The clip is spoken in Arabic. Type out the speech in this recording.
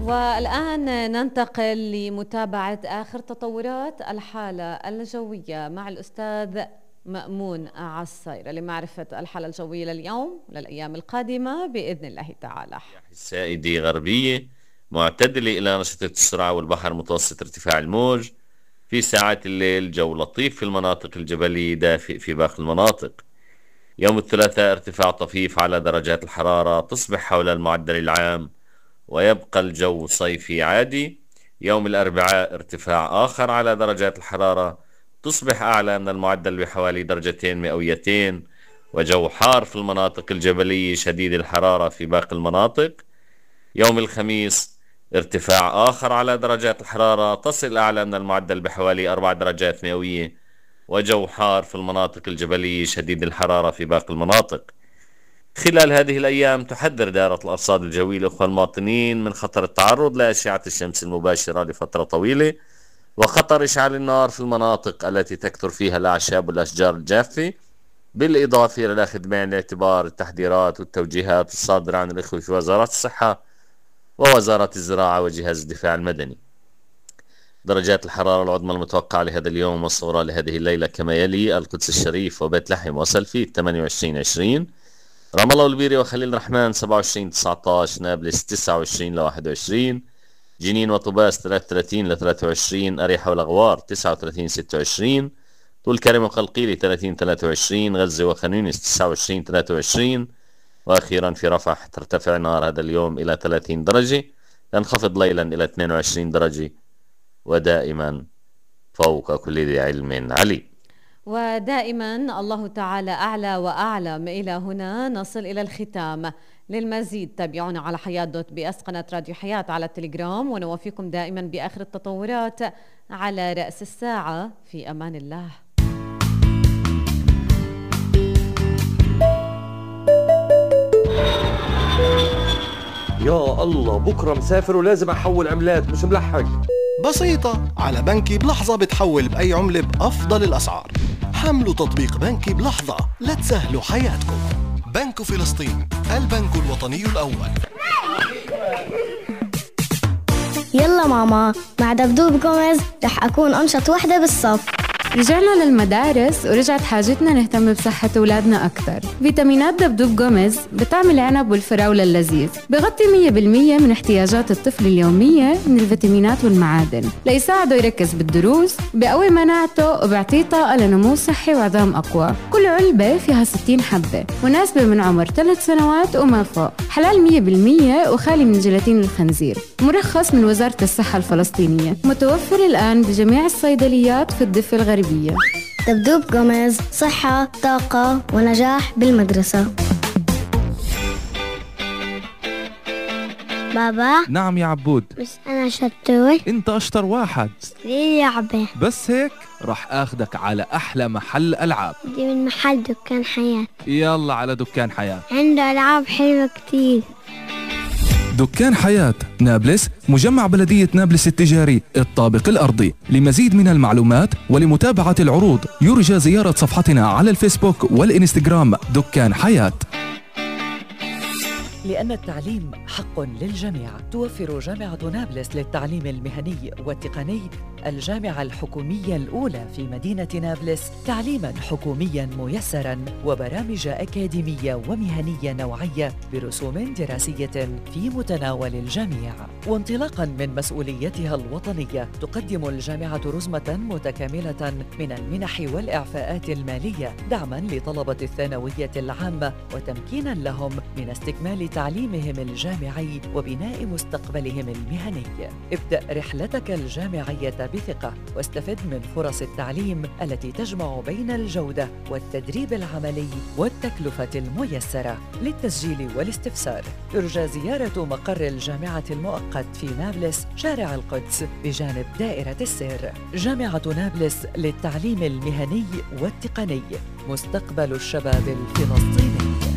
والآن ننتقل لمتابعة آخر تطورات الحالة الجوية مع الأستاذ مأمون عصير لمعرفة الحالة الجوية لليوم وللأيام القادمة بإذن الله تعالى. السائدة غربية معتدلة إلى نشطة السرعة والبحر متوسط ارتفاع الموج. في ساعات الليل جو لطيف في المناطق الجبلية، دافئ في باقي المناطق. يوم الثلاثاء ارتفاع طفيف على درجات الحرارة، تصبح حول المعدل العام ويبقى الجو صيفي عادي. يوم الأربعاء ارتفاع آخر على درجات الحرارة، تصبح أعلى من المعدل بحوالي درجتين مئويتين، وجو حار في المناطق الجبلية شديد الحرارة في باقي المناطق. يوم الخميس ارتفاع آخر على درجات الحرارة، تصل أعلى من المعدل بحوالي 4 درجات مئوية، وجو حار في المناطق الجبلية شديد الحرارة في باقي المناطق. خلال هذه الأيام تحذر دائرة الأرصاد الجوية الأخوة المواطنين من خطر التعرض لأشعة الشمس المباشرة لفترة طويلة، وخطر إشعال النار في المناطق التي تكثر فيها الأعشاب والأشجار الجافة، بالإضافة إلى الأخذ بعين الاعتبار التحذيرات والتوجيهات الصادرة عن الإخوة في وزارة الصحة ووزارة الزراعة وجهاز الدفاع المدني. درجات الحرارة العظمى المتوقعة لهذا اليوم والصغرى لهذه الليلة كما يلي: القدس الشريف وبيت لحم وسلفيت 28-20، رام الله والبيري وخليل الرحمن 27-19، نابلس 29-21، جنين وطوباس 33-23، أريحة والأغوار 39-26، طول كرم وقلقيلي 30-23، غزة وخانيونس 29-23، وأخيرا في رفح ترتفع نار هذا اليوم إلى 30 درجة، تنخفض ليلا إلى 22 درجة، ودائما فوق كل ذي علم علي. ودائما الله تعالى أعلى وأعلم. إلى هنا نصل إلى الختام. للمزيد تابعونا على حياة.بي اس قناة راديو حياة على التليجرام، ونوافيكم دائما بآخر التطورات على رأس الساعة. في أمان الله. يا الله، بكرة مسافر ولازم أحول عملات، مش ملحق. بسيطة، على بنكي بلحظة بتحول بأي عملة بأفضل الأسعار. حملوا تطبيق بنكي بلحظة لتسهلوا حياتكم. بنك فلسطين، البنك الوطني الأول. يلا ماما، مع دبدوب جوميز رح أكون أنشط وحدة بالصف. رجعنا للمدارس ورجعت حاجتنا نهتم بصحة أولادنا أكثر. فيتامينات دبدوب جوميز بتعمل العنب والفراولة اللذيذ، بغطي 100% من احتياجات الطفل اليومية من الفيتامينات والمعادن، ليساعده يركز بالدروس، بقوي مناعته، وبيعطيه طاقة لنمو صحي وعظام أقوى. كل علبة فيها 60 حبة، مناسبة من عمر 3 سنوات وما فوق، حلال 100% وخالي من جيلاتين الخنزير، مرخص من وزارة الصحة الفلسطينية، متوفر الآن بجميع الصيدليات في الضفة الغربية. دبدوب جوميز، صحة، طاقة، ونجاح بالمدرسة. بابا. نعم يا عبود. بس أنا شطور. أنت أشطر واحد. ليه لعبة؟ بس هيك رح أخدك على أحلى محل ألعاب. دي من محل دكان حياة. يلا على دكان حياة، عنده ألعاب حلوة كتير. دكان حياة نابلس، مجمع بلدية نابلس التجاري الطابق الأرضي. لمزيد من المعلومات ولمتابعة العروض يرجى زيارة صفحتنا على الفيسبوك والإنستغرام دكان حياة. لأن التعليم حق للجميع، توفر جامعة نابلس للتعليم المهني والتقني، الجامعة الحكومية الأولى في مدينة نابلس، تعليماً حكومياً ميسراً وبرامج أكاديمية ومهنية نوعية برسوم دراسية في متناول الجميع. وانطلاقاً من مسؤوليتها الوطنية، تقدم الجامعة رزمة متكاملة من المنح والإعفاءات المالية، دعماً لطلبة الثانوية العامة وتمكيناً لهم من استكمال تعليمهم الجامعي وبناء مستقبلهم المهني. ابدأ رحلتك الجامعية بثقة، واستفد من فرص التعليم التي تجمع بين الجودة والتدريب العملي والتكلفة الميسرة. للتسجيل والاستفسار يرجى زيارة مقر الجامعة المؤقت في نابلس، شارع القدس بجانب دائرة السير. جامعة نابلس للتعليم المهني والتقني، مستقبل الشباب الفلسطيني.